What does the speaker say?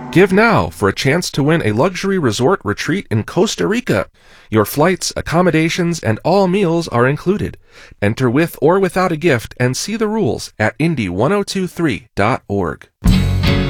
Give now for a chance to win a luxury resort retreat in Costa Rica. Your flights, accommodations, and all meals are included. Enter with or without a gift and see the rules at Indy1023.org.